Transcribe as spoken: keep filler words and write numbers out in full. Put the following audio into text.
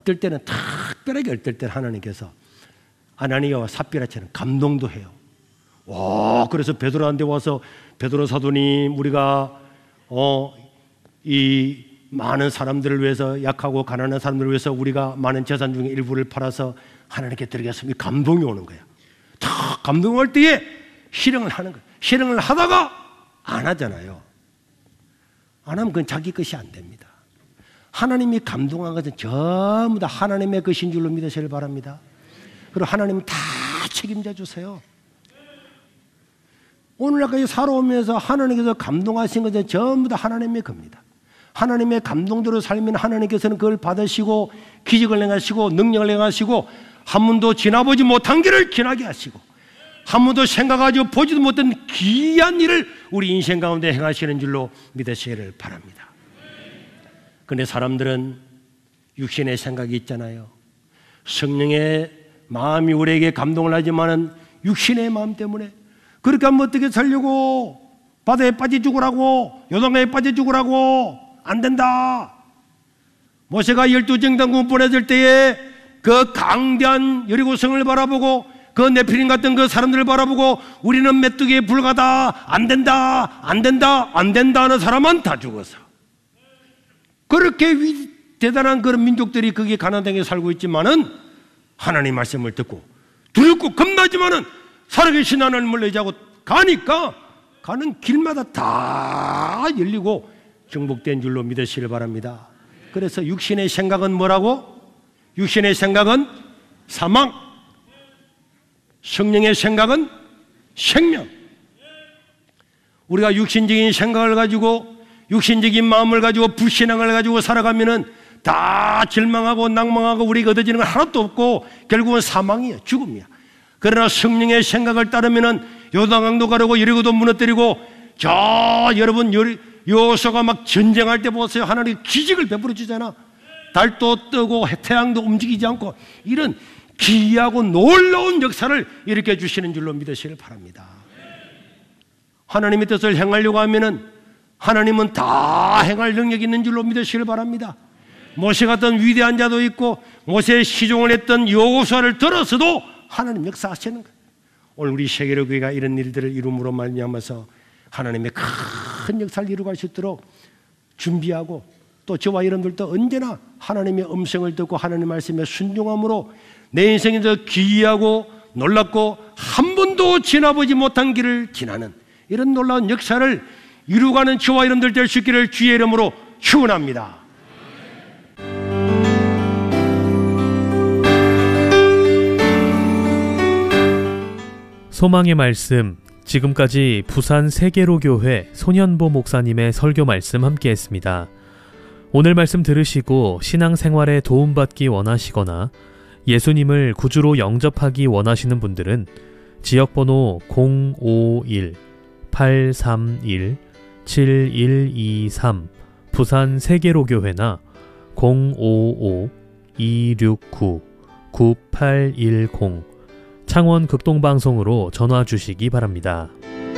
어떨 때는 특별하게 어떨 때는 하나님께서 아나니아와 삽비라처럼 감동도 해요. 와, 그래서 베드로한테 와서 베드로 사도님, 우리가 어, 이 많은 사람들을 위해서, 약하고 가난한 사람들을 위해서 우리가 많은 재산 중에 일부를 팔아서 하나님께 드리겠습니다. 감동이 오는 거예요. 탁 감동할 때에 실행을 하는 거예요. 실행을 하다가 안 하잖아요. 안 하면 그건 자기 것이 안 됩니다. 하나님이 감동한 것은 전부 다 하나님의 것인 줄로 믿으시길 바랍니다. 그리고 하나님은 다 책임져 주세요. 오늘날까지 살아오면서 하나님께서 감동하신 것은 전부 다 하나님의 겁니다. 하나님의 감동대로 살면 하나님께서는 그걸 받으시고 기적을 행하시고 능력을 행하시고 한 번도 지나보지 못한 길을 지나게 하시고 한 번도 생각하지 보지도 못한 귀한 일을 우리 인생 가운데 행하시는 줄로 믿으시기를 바랍니다. 그런데 사람들은 육신의 생각이 있잖아요. 성령의 마음이 우리에게 감동을 하지만은 육신의 마음 때문에 그렇게 하면 어떻게 살려고, 바다에 빠져 죽으라고, 요단강에 빠져 죽으라고, 안 된다. 모세가 열두 정탐꾼 보내줄 때에 그 강대한 여리고성을 바라보고 그 네피림 같은 그 사람들을 바라보고 우리는 메뚜기에 불과하다, 안 된다, 안 된다, 안 된다 하는 사람은 다 죽었어. 그렇게 위, 대단한 그런 민족들이 거기에 가나안 땅에 살고 있지만은 하나님 말씀을 듣고 두렵고 겁나지만은 살아계신 하나님을 의지하고 가니까 가는 길마다 다 열리고 정복된 줄로 믿으시길 바랍니다. 그래서 육신의 생각은 뭐라고? 육신의 생각은 사망, 성령의 생각은 생명. 우리가 육신적인 생각을 가지고 육신적인 마음을 가지고 불신앙을 가지고 살아가면은 다 절망하고 낭망하고 우리가 얻어지는 건 하나도 없고 결국은 사망이야, 죽음이야. 그러나 성령의 생각을 따르면은 요단강도 가르고 여리고도 무너뜨리고, 저 여러분 여호수아가 막 전쟁할 때 보세요. 하나님 기적을 베풀어 주잖아. 달도 뜨고 태양도 움직이지 않고 이런 기이하고 놀라운 역사를 일으켜 주시는 줄로 믿으시길 바랍니다. 하나님의 뜻을 행하려고 하면은 하나님은 다 행할 능력이 있는 줄로 믿으시길 바랍니다. 모세 같은 위대한 자도 있고 모세의 시종을 했던 여호수아를 들어서도 하나님 역사하시는 거예요. 오늘 우리 세계로 교회가 이런 일들을 이룸으로 말미암아서 하나님의 큰 역사를 이루갈 수 있도록 준비하고, 또 저와 여러분들도 언제나 하나님의 음성을 듣고 하나님 말씀에 순종함으로 내 인생에서 기이하고 놀랍고 한 번도 지나보지 못한 길을 지나는 이런 놀라운 역사를 이루가는 저와 여러분들 될 수 있기를 주의 이름으로 축원합니다. 소망의 말씀, 지금까지 부산 세계로교회 손현보 목사님의 설교 말씀 함께했습니다. 오늘 말씀 들으시고 신앙생활에 도움받기 원하시거나 예수님을 구주로 영접하기 원하시는 분들은 지역번호 공오일 팔삼일 칠일이삼 부산 세계로교회나 공오오 이육구 구팔일공 창원 극동방송으로 전화 주시기 바랍니다.